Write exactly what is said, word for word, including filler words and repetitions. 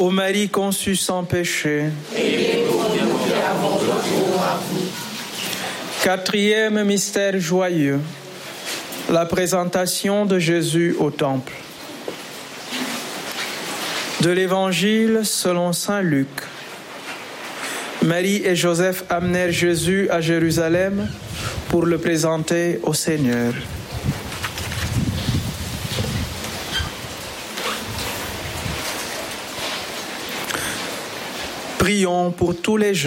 Ô Marie conçue sans péché. Priez pour nous qui avons recours à vous. Quatrième mystère joyeux, la présentation de Jésus au Temple. De l'Évangile selon saint Luc. Marie et Joseph amenèrent Jésus à Jérusalem pour le présenter au Seigneur. Prions pour tous les